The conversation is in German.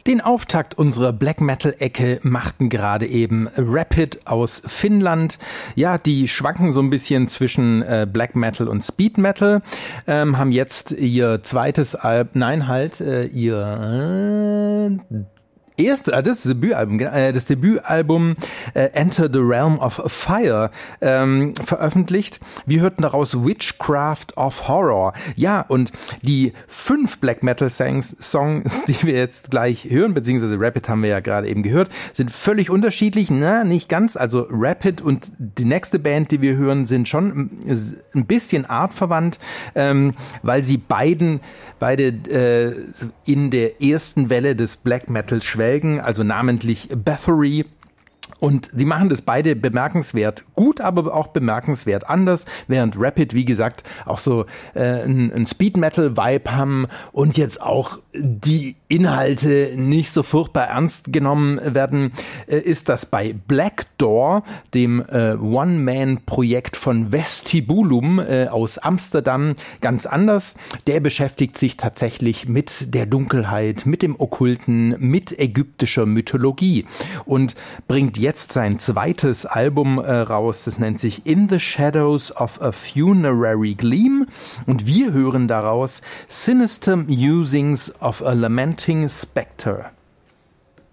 Den Auftakt unserer Black Metal-Ecke machten gerade eben Rapid aus Finnland. Ja, die schwanken so ein bisschen zwischen Black Metal und Speed Metal, haben jetzt ihr zweites das Debütalbum Enter the Realm of Fire veröffentlicht. Wir hörten daraus Witchcraft of Horror. Ja, und die 5 Black Metal Songs, die wir jetzt gleich hören, beziehungsweise Rapid haben wir ja gerade eben gehört, sind völlig unterschiedlich. Na, nicht ganz. Also Rapid und die nächste Band, die wir hören, sind schon ein bisschen artverwandt, weil sie beide in der ersten Welle des Black Metals schwelgen, also namentlich Bathory. Und sie machen das beide bemerkenswert gut, aber auch bemerkenswert anders, während Rapid, wie gesagt, auch so ein Speed-Metal-Vibe haben und jetzt auch die Inhalte nicht so furchtbar ernst genommen werden, ist das bei Black Door, dem One-Man-Projekt von Vestibulum aus Amsterdam, ganz anders. Der beschäftigt sich tatsächlich mit der Dunkelheit, mit dem Okkulten, mit ägyptischer Mythologie und bringt jetzt sein zweites Album raus, das nennt sich In the Shadows of a Funerary Gleam und wir hören daraus Sinister Musings of a Lamenting Spectre.